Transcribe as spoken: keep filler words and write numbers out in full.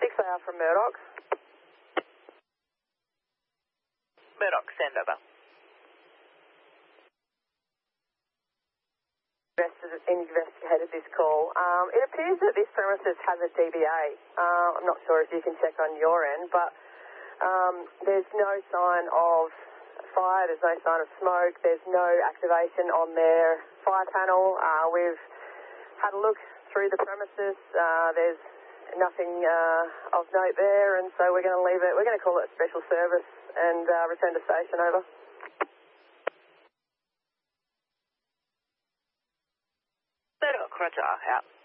six A R from Murdoch. Murdoch, send over. Investigated this call. Um, it appears that this premises has a D B A. Uh, I'm not sure if you can check on your end, but um, there's no sign of fire, there's no sign of smoke, there's no activation on their fire panel. Uh, we've had a look through the premises. Uh, there's nothing uh, of note there, and so we're going to leave it. We're going to call it a special service and uh, return to station. Over. Murdoch, roger, out.